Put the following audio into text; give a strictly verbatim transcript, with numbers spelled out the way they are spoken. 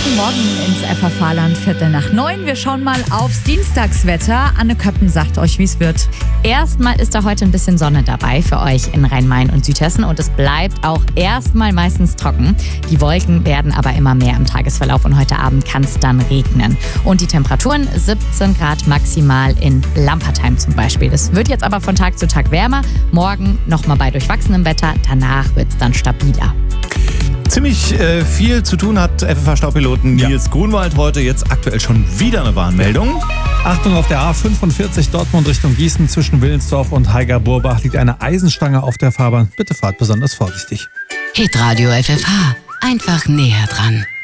Guten Morgen ins F H V-Land, Viertel nach neun. Wir schauen mal aufs Dienstagswetter. Anne Köppen sagt euch, wie es wird. Erstmal ist da heute ein bisschen Sonne dabei für euch in Rhein-Main und Südhessen und es bleibt auch erstmal meistens trocken. Die Wolken werden aber immer mehr im Tagesverlauf und heute Abend kann es dann regnen. Und die Temperaturen siebzehn Grad maximal in Lampertheim zum Beispiel. Es wird jetzt aber von Tag zu Tag wärmer. Morgen nochmal bei durchwachsenem Wetter, danach wird es dann stabiler. Ziemlich äh, viel zu tun hat F F H-Staupiloten Ja. Nils Grunwald heute. Jetzt aktuell schon wieder eine Warnmeldung. Achtung, auf der A fünfundvierzig Dortmund Richtung Gießen zwischen Willensdorf und Heiger-Burbach liegt eine Eisenstange auf der Fahrbahn. Bitte fahrt besonders vorsichtig. Hitradio F F H. Einfach näher dran.